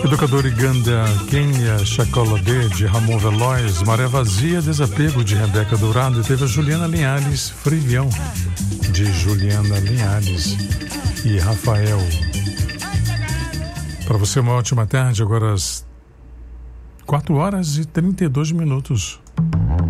Educador Iganda, Quênia, Chacolabê, de Ramon Veloz, Maré Vazia, Desapego, de Rebeca Dourado, e teve a Juliana Linhares, Frivião, de Juliana Linhares e Rafael. Para você uma ótima tarde, agora às 4 horas e 32 minutos.